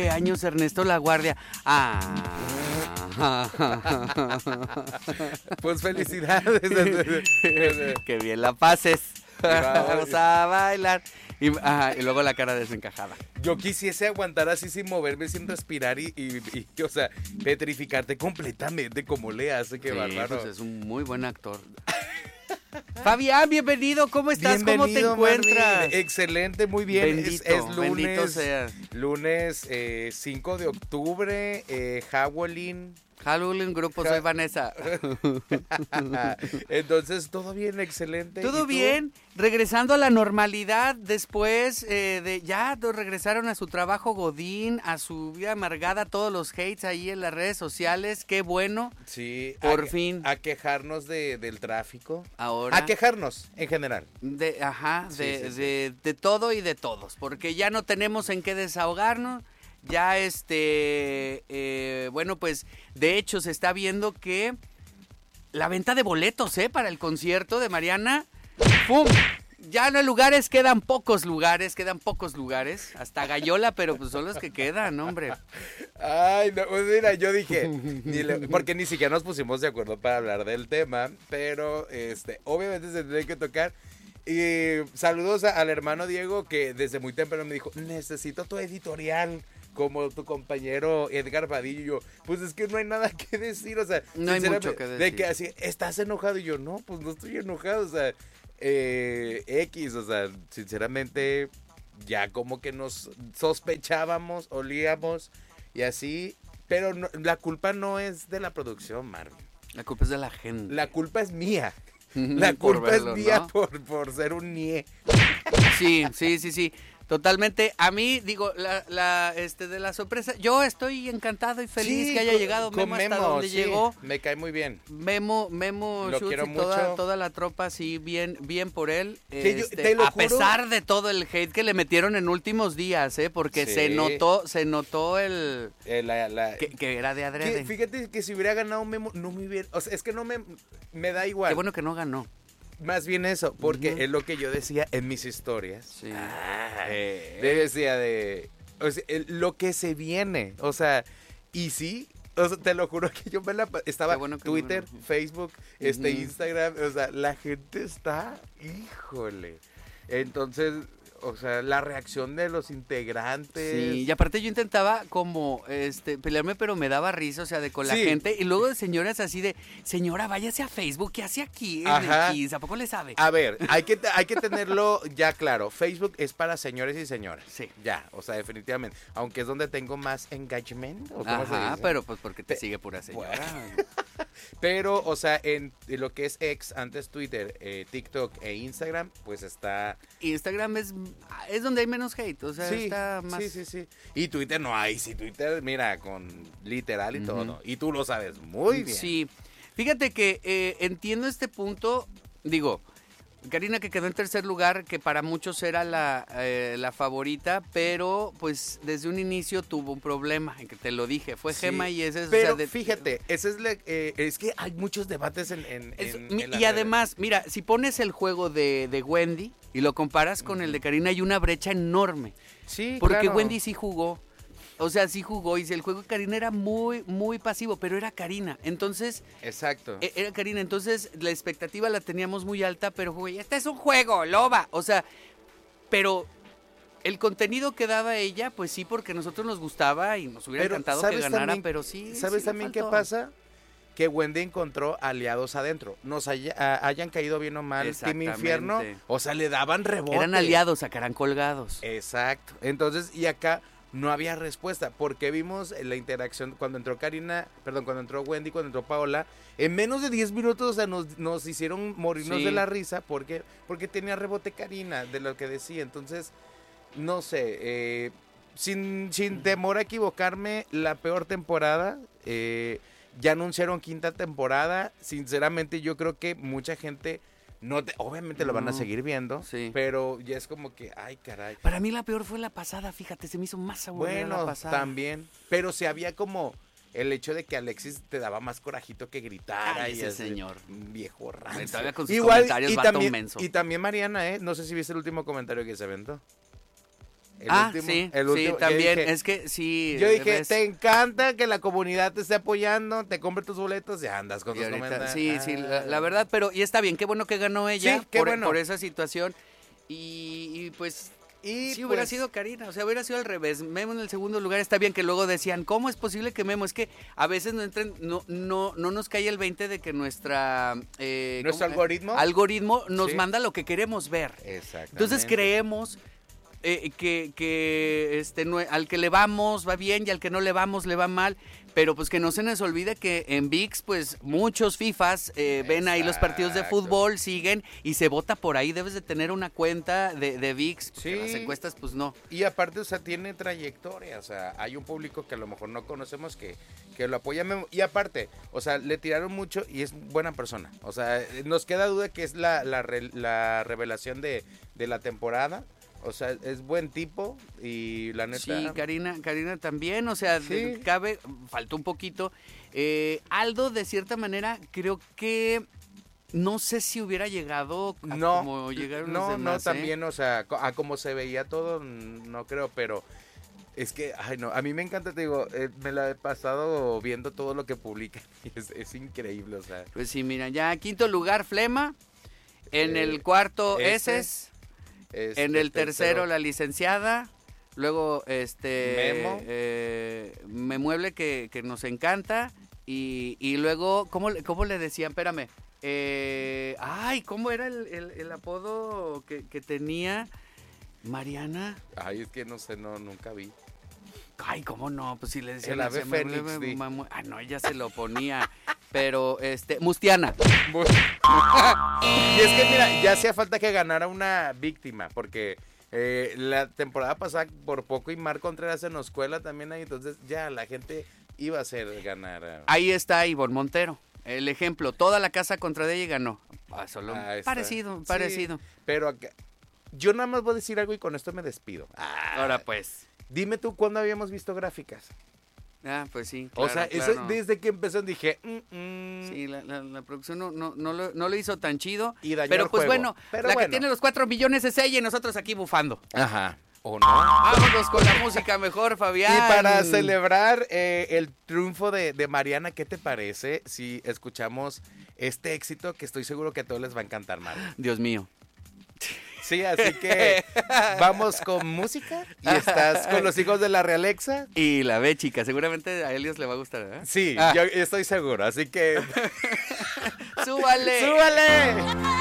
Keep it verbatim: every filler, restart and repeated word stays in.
Años Ernesto La Guardia. Ah. Pues felicidades. Que bien la pases. Vamos a bailar. Y, ajá, y luego la cara desencajada. Yo quisiese aguantar así sin moverme, sin respirar y, y, y o sea, petrificarte completamente como le hace, qué sí, bárbaro. Pues es un muy buen actor. Fabián, bienvenido, ¿cómo estás? Bienvenido, ¿Cómo te encuentras? Marvin. Excelente, muy bien. Bendito, es, es lunes, bendito sea. lunes eh, cinco de octubre, eh, Halloween. Halloween, grupo, soy Vanessa. Entonces, ¿todo bien? Excelente. Todo bien, regresando a la normalidad después eh, de ya regresaron a su trabajo godín, a su vida amargada, todos los hates ahí en las redes sociales, qué bueno. Sí, por a, fin. A quejarnos de, del tráfico. Ahora. A quejarnos, en general. De, ajá, Sí, de, sí, sí. De, de todo y de todos, porque ya no tenemos en qué desahogarnos. Ya este, eh, bueno, pues de hecho se está viendo que la venta de boletos, ¿eh? Para el concierto de Mariana, ¡pum! Ya no hay lugares, quedan pocos lugares, quedan pocos lugares, hasta Gallola, pero pues son los que quedan, hombre. Ay, no, pues mira, yo dije, ni le, porque ni siquiera nos pusimos de acuerdo para hablar del tema, pero este, obviamente se tiene que tocar. Y saludos a, al hermano Diego que desde muy temprano me dijo, necesito tu editorial. Como tu compañero Edgar Vadillo, y yo, pues es que no hay nada que decir, o sea, no hay mucho que decir. De que así, ¿estás enojado? Y yo, no, pues no estoy enojado, o sea, eh, X, o sea, sinceramente, ya como que nos sospechábamos, olíamos, y así, pero no, la culpa no es de la producción, Marvin. La culpa es de la gente. La culpa es mía. La culpa verlo, es mía, ¿no? por, por ser un nie. Sí, sí, sí, sí. Totalmente. A mí, digo, la, la, este, de la sorpresa, yo estoy encantado y feliz sí, que haya con, llegado con Memo, Memo hasta donde sí, llegó. Me cae muy bien. Memo, Memo, Lo Schutz quiero y toda, mucho. toda la tropa, sí, bien, bien por él. Que yo, este, te lo a juro, pesar de todo el hate que le metieron en últimos días, ¿eh? Porque sí. se notó, se notó el, eh, la, la, que, que era de adrede. Que, fíjate que si hubiera ganado Memo, no me hubiera, o sea, es que no me, me da igual. Qué bueno que no ganó. Más bien eso, porque uh-huh. es lo que yo decía en mis historias. Sí. Ah, eh, decía de, o sea, el, lo que se viene, o sea, y sí, o sea, te lo juro que yo me la estaba bueno Twitter, bueno. Facebook, uh-huh. este Instagram, o sea, la gente está, híjole. Entonces, o sea, la reacción de los integrantes. Sí, y aparte yo intentaba como este pelearme, pero me daba risa, o sea, de con la sí. gente. Y luego de señoras así de, señora, váyase a Facebook, ¿qué hace aquí? Ajá. ¿A poco le sabe? A ver, hay que, hay que tenerlo ya claro. Facebook es para señores y señoras. Sí. Ya, o sea, definitivamente. Aunque es donde tengo más engagement. ¿O cómo Ajá, se dice? pero pues porque te Pe- sigue pura señora. Bueno. Pero, o sea, en, en lo que es X, antes Twitter, eh, TikTok e Instagram, pues está... Instagram es, es donde hay menos hate, o sea, sí, está más... Sí, sí, sí. Y Twitter no hay, sí, Twitter, mira, con literal y uh-huh. todo. Y tú lo sabes muy bien. Sí, fíjate que eh, entiendo este punto, digo... Karina, que quedó en tercer lugar, que para muchos era la, eh, la favorita, pero pues desde un inicio tuvo un problema, en que te lo dije, fue sí, Gema y ese es... Pero o sea, de, fíjate, ese es, la, eh, es que hay muchos debates en... en, es, en, mi, en y además, mira, si pones el juego de, de Wendy y lo comparas con uh-huh. el de Karina, hay una brecha enorme. Sí, porque claro. Wendy sí jugó. O sea, sí jugó y si el juego de Karina era muy, muy pasivo, pero era Karina. Entonces... Exacto. Era Karina, entonces la expectativa la teníamos muy alta, pero güey, este es un juego, loba. O sea, pero el contenido que daba ella, pues sí, porque a nosotros nos gustaba y nos hubiera pero, encantado que ganara, también, pero sí. ¿Sabes sí también qué pasa? Que Wendy encontró aliados adentro. Nos haya, a, hayan caído bien o mal Team Infierno, o sea, le daban rebote. Eran aliados, sacarán colgados. Exacto. Entonces, y acá... no había respuesta, porque vimos la interacción cuando entró Karina, perdón, cuando entró Wendy, cuando entró Paola, en menos de diez minutos, o sea, nos, nos hicieron morirnos sí. de la risa, porque, porque tenía rebote Karina, de lo que decía, entonces, no sé, eh, sin, sin temor a equivocarme, la peor temporada, eh, ya anunciaron quinta temporada, sinceramente yo creo que mucha gente... No te, obviamente lo van a seguir viendo, sí. pero ya es como que, ay, caray. Para mí la peor fue la pasada, fíjate, se me hizo más aburrida bueno, la pasada. También, pero si había como el hecho de que Alexis te daba más corajito que gritara. Ay, y ese ese señor. Viejo rancio. Todavía con sus Igual, comentarios, y vato también, menso. Y también Mariana, ¿eh? No sé si viste el último comentario que se aventó. El ah, último, sí, el sí, último. también, Yo dije, es que sí. Yo dije, ves, te encanta que la comunidad te esté apoyando, te compre tus boletos y andas con y tus ahorita- comentarios. sí, sí, la, la verdad, pero y está bien, qué bueno que ganó ella Sí, qué por, bueno. por esa situación. Y, y, pues Y sí hubiera pues, sido Karina, o sea, hubiera sido al revés. Memo en el segundo lugar, está bien que luego decían, ¿cómo es posible que Memo? Es que a veces no entren, no, no, no nos cae el veinte de que nuestra eh, ¿Nuestro ¿cómo? algoritmo? algoritmo nos Sí. manda lo que queremos ver. Exactamente. Entonces creemos eh, que, que este, no- al que le vamos va bien y al que no le vamos le va mal. Pero pues que no se nos olvide que en V I X, pues muchos FIFAs eh, ven ahí los partidos de Exacto. fútbol, siguen y se vota por ahí. Debes de tener una cuenta de, de V I X, porque Sí. las encuestas pues no. Y aparte, o sea, tiene trayectoria, o sea, hay un público que a lo mejor no conocemos que, que lo apoya. Memo. Y aparte, o sea, le tiraron mucho y es buena persona. O sea, nos queda duda que es la, la, re- la revelación de, de la temporada. O sea, es buen tipo y la neta... Sí, Karina, Karina también, o sea, Sí. de- cabe, faltó un poquito. Eh, Aldo, de cierta manera, creo que no sé si hubiera llegado a No, como llegaron no, los demás. no, ¿eh? también, o sea, co- a como se veía todo, no creo, pero es que, ay, no, a mí me encanta, te digo, eh, me la he pasado viendo todo lo que publican y es, es increíble, o sea. Pues sí, mira, ya quinto lugar, Flema. En Eh, el cuarto, ese, Eses. Este, En el tercero, la licenciada. Luego, este... Memo. Eh, Me Mueble, que, que nos encanta. Y, y luego, ¿cómo, le- ¿cómo le decían? Espérame. Eh, ay, ¿cómo era el, el- el apodo que, que tenía Mariana? Ay, es que no sé, no, nunca vi. Ay, ¿cómo no? Pues si le decían... El ave así, Me fénix, Mueble, di. Mamu- Ah, no, ella se lo ponía. Pero, este... Mustiana. Y es que, mira, ya hacía falta que ganara una víctima, porque eh, la temporada pasada por poco y Mar Contreras se nos cuela también ahí, entonces ya la gente iba a hacer ganar. a- Ahí está Ivonne Montero. El ejemplo, toda la casa contra de ella y ganó. Ah, solo Ahí está. parecido, Sí, parecido. Pero acá- yo nada más voy a decir algo y con esto me despido. Ah, Ahora pues. Dime tú cuándo habíamos visto gráficas. Ah, pues sí. O claro, sea, claro. eso desde que empezó dije, mm, mm, Sí, la, la- la producción no, no, no, lo, no lo hizo tan chido. y dañó Pero el pues juego. bueno, Pero la bueno. que tiene los cuatro millones es ella y nosotros aquí bufando. Ajá. ¿O no? Vámonos con la música mejor, Fabián. Y para celebrar eh, el triunfo de, de Mariana, ¿qué te parece si escuchamos este éxito que estoy seguro que a todos les va a encantar, Mario? Dios mío. Sí, así que vamos con música y estás con los hijos de la Realexa. Y la ve, chica, seguramente a Elios le va a gustar, ¿eh? Sí, Ah. yo estoy seguro, así que ¡Súbale! ¡súbale!